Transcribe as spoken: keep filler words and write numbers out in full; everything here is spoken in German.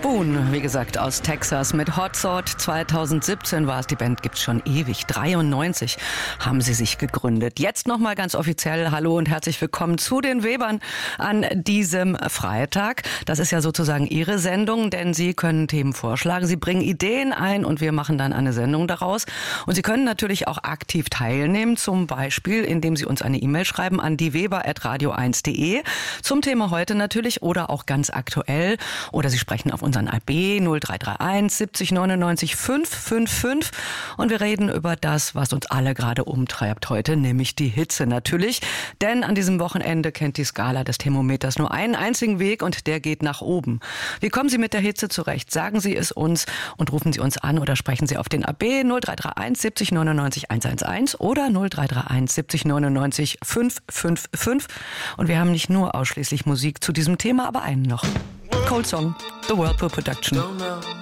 Spoon, wie gesagt, aus Texas mit Hot Sort. zweitausendsiebzehn war es, die Band gibt's schon ewig. dreiundneunzig haben sie sich gegründet. Jetzt nochmal ganz offiziell hallo und herzlich willkommen zu den Webern an diesem Freitag. Das ist ja sozusagen Ihre Sendung, denn Sie können Themen vorschlagen. Sie bringen Ideen ein und wir machen dann eine Sendung daraus. Und Sie können natürlich auch aktiv teilnehmen, zum Beispiel, indem Sie uns eine E-Mail schreiben an dieweber at radio eins punkt de zum Thema heute natürlich oder auch ganz aktuell. Oder Sie sprechen auf unseren A B null drei drei eins siebzig neunundneunzig fünf fünf fünf und wir reden über das, was uns alle gerade umtreibt heute, nämlich die Hitze natürlich. Denn an diesem Wochenende kennt die Skala des Thermometers nur einen einzigen Weg und der geht nach oben. Wie kommen Sie mit der Hitze zurecht? Sagen Sie es uns und rufen Sie uns an oder sprechen Sie auf den A B null drei drei eins siebzig neunundneunzig hundertelf oder null drei drei eins siebzig neunundneunzig fünf fünf fünf. Und wir haben nicht nur ausschließlich Musik zu diesem Thema, aber einen noch. Cold Song, The Whirlpool Production.